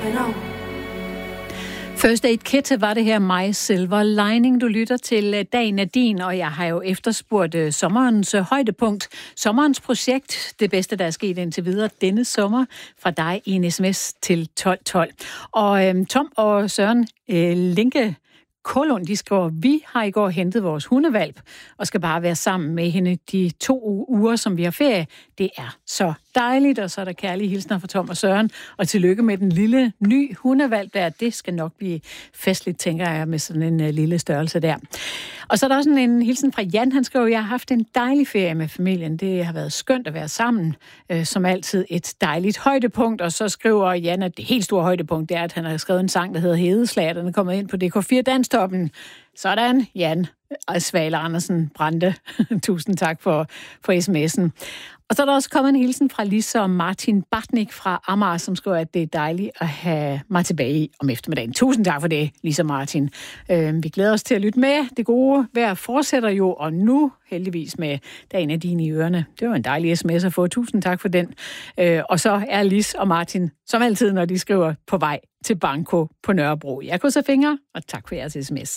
First Aid Kit var det her My Silver Lining. Du lytter til Dagen er din, og jeg har jo efterspurgt sommerens højdepunkt. Sommerens projekt, det bedste, der er sket indtil videre denne sommer, fra dig i en sms til 1212. Og Tom og Søren Linke Kålund, de skriver, vi har i går hentet vores hundevalp og skal bare være sammen med hende de 2 uger, som vi har ferie. Det er så dejligt, og så er der kærlige hilsner fra Tom og Søren. Og tillykke med den lille, ny hundevalp der. Det skal nok blive festligt, tænker jeg, med sådan en lille størrelse der. Og så er der også en hilsen fra Jan. Han skriver, jeg har haft en dejlig ferie med familien. Det har været skønt at være sammen. Som altid et dejligt højdepunkt. Og så skriver Jan, at det helt store højdepunkt, det er, at han har skrevet en sang, der hedder Hedeslag. Den er kommet ind på DK4 Danstoppen. Sådan, Jan Svale Andersen Brande. Tusind tak for sms'en. Og så er der også kommet en hilsen fra Lisa og Martin Bartnik fra Amager, som skriver, at det er dejligt at have mig tilbage om eftermiddagen. Tusind tak for det, Lisa og Martin. Vi glæder os til at lytte med. Det gode vejr fortsætter jo, og nu heldigvis med Dagen af dine i ørerne. Det var en dejlig sms at få. Tusind tak for den. Og så er Lis og Martin, som altid, når de skriver, på vej til Banko på Nørrebro. Jeg krydser fingre, og tak for jeres sms.